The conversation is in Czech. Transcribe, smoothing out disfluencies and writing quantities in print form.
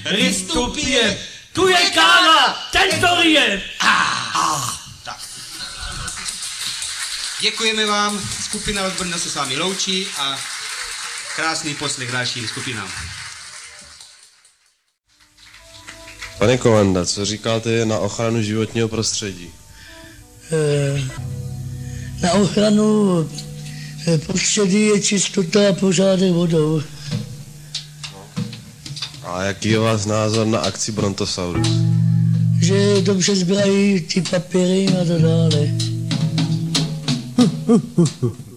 Rystupie, tu je kára, ten to je. Tak. Děkujeme vám, skupina od Brna se s vámi loučí a krásný poslech dalším skupinám. Pane komanda, co říkáte na ochranu životního prostředí? Na ochranu prostředí je čistota a pořádek vodou. A jaký je váš názor na akci Brontosaurus? Že dobře sbírají ty papíry a to dále.